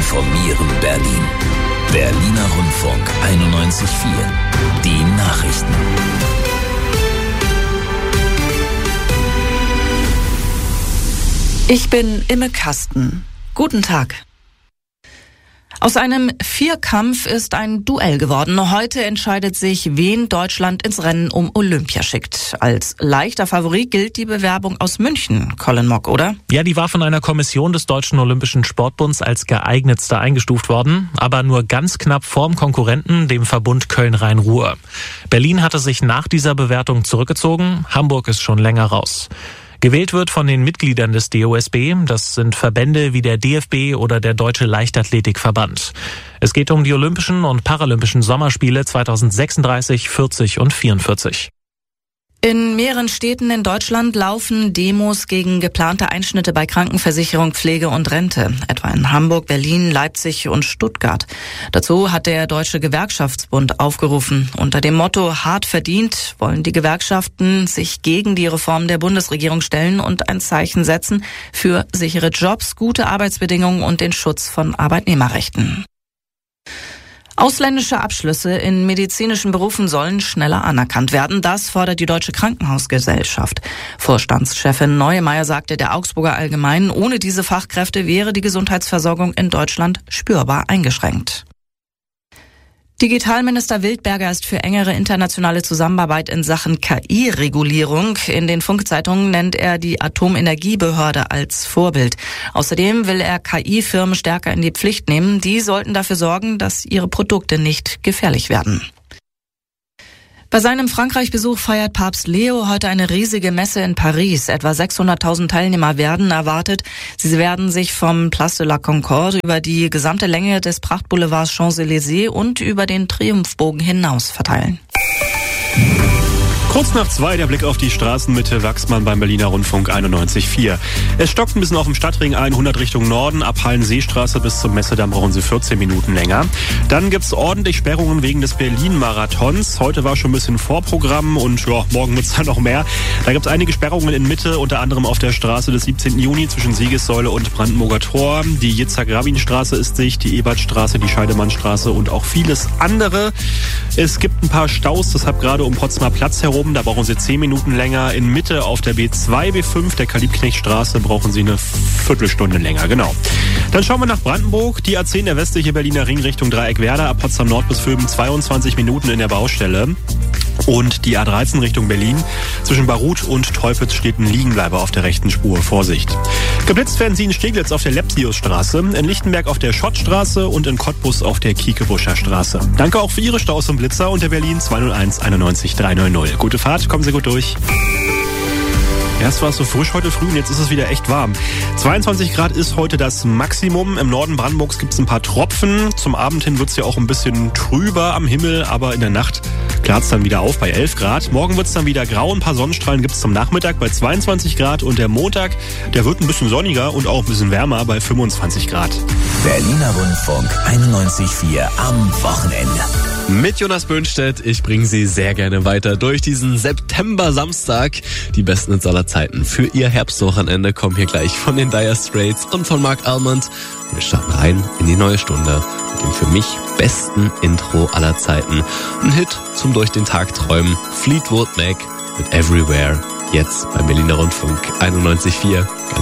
informieren Berlin. Berliner Rundfunk 91.4. Die Nachrichten. Ich bin Imme Kasten. Guten Tag. Aus einem Vierkampf ist ein Duell geworden. Heute entscheidet sich, wen Deutschland ins Rennen um Olympia schickt. Als leichter Favorit gilt die Bewerbung aus München, Colin Mock, oder? Ja, die war von einer Kommission des Deutschen Olympischen Sportbunds als geeignetste eingestuft worden, aber nur ganz knapp vorm Konkurrenten, dem Verbund Köln-Rhein-Ruhr. Berlin hatte sich nach dieser Bewertung zurückgezogen, Hamburg ist schon länger raus. Gewählt wird von den Mitgliedern des DOSB, das sind Verbände wie der DFB oder der Deutsche Leichtathletikverband. Es geht um die Olympischen und Paralympischen Sommerspiele 2036, 40 und 44. In mehreren Städten in Deutschland laufen Demos gegen geplante Einschnitte bei Krankenversicherung, Pflege und Rente, etwa in Hamburg, Berlin, Leipzig und Stuttgart. Dazu hat der Deutsche Gewerkschaftsbund aufgerufen. Unter dem Motto "Hart verdient" wollen die Gewerkschaften sich gegen die Reform der Bundesregierung stellen und ein Zeichen setzen für sichere Jobs, gute Arbeitsbedingungen und den Schutz von Arbeitnehmerrechten. Ausländische Abschlüsse in medizinischen Berufen sollen schneller anerkannt werden. Das fordert die Deutsche Krankenhausgesellschaft. Vorstandschefin Neumeyer sagte der Augsburger Allgemeinen, ohne diese Fachkräfte wäre die Gesundheitsversorgung in Deutschland spürbar eingeschränkt. Digitalminister Wildberger ist für engere internationale Zusammenarbeit in Sachen KI-Regulierung. In den Funkzeitungen nennt er die Atomenergiebehörde als Vorbild. Außerdem will er KI-Firmen stärker in die Pflicht nehmen. Die sollten dafür sorgen, dass ihre Produkte nicht gefährlich werden. Bei seinem Frankreich-Besuch feiert Papst Leo heute eine riesige Messe in Paris. Etwa 600.000 Teilnehmer werden erwartet. Sie werden sich vom Place de la Concorde über die gesamte Länge des Prachtboulevards Champs-Élysées und über den Triumphbogen hinaus verteilen. Kurz nach 2 der Blick auf die Straßenmitte Wachsmann beim Berliner Rundfunk 91.4. Es stockt ein bisschen auf dem Stadtring ein, 100 Richtung Norden, ab Hallenseestraße bis zum Messedamm brauchen Sie 14 Minuten länger. Dann gibt's ordentlich Sperrungen wegen des Berlin-Marathons. Heute war schon ein bisschen Vorprogramm und ja, morgen wird's dann noch mehr. Da gibt's einige Sperrungen in Mitte, unter anderem auf der Straße des 17. Juni zwischen Siegessäule und Brandenburger Tor. Die Yitzhak-Rabin-Straße ist dicht, die Ebertstraße, die Scheidemannstraße und auch vieles andere. Es gibt ein paar Staus, deshalb gerade um Potsdamer Platz herum. Da brauchen Sie 10 Minuten länger. In Mitte auf der B2, B5, der Karl-Liebknecht-Straße, brauchen Sie eine Viertelstunde länger. Genau. Dann schauen wir nach Brandenburg. Die A10, der westliche Berliner Ring Richtung Dreieck-Werder, ab Potsdam Nord bis Vöben 22 Minuten in der Baustelle. Und die A13 Richtung Berlin. Zwischen Baruth und Teupitz steht ein Liegenbleiber auf der rechten Spur. Vorsicht. Geblitzt werden Sie in Steglitz auf der Lepsiusstraße, in Lichtenberg auf der Schottstraße und in Cottbus auf der Kiekebuscher Straße. Danke auch für Ihre Staus und Blitzer unter Berlin 201 91 300. Gute Fahrt, kommen Sie gut durch. Erst war es so frisch heute früh und jetzt ist es wieder echt warm. 22 Grad ist heute das Maximum. Im Norden Brandenburgs gibt es ein paar Tropfen. Zum Abend hin wird es ja auch ein bisschen trüber am Himmel, aber in der Nacht klart es dann wieder auf bei 11 Grad. Morgen wird es dann wieder grau, ein paar Sonnenstrahlen gibt es zum Nachmittag bei 22 Grad und der Montag, der wird ein bisschen sonniger und auch ein bisschen wärmer bei 25 Grad. Berliner Rundfunk 91.4 am Wochenende. Mit Jonas Böhnstedt, ich bringe Sie sehr gerne weiter durch diesen September-Samstag. Die besten Hits aller Zeiten für Ihr Herbstwochenende kommen hier gleich von den Dire Straits und von Mark Almond. Wir starten rein in die neue Stunde mit dem für mich besten Intro aller Zeiten. Ein Hit zum durch den Tag träumen. Fleetwood Mac mit Everywhere. Jetzt beim Berliner Rundfunk 91.4.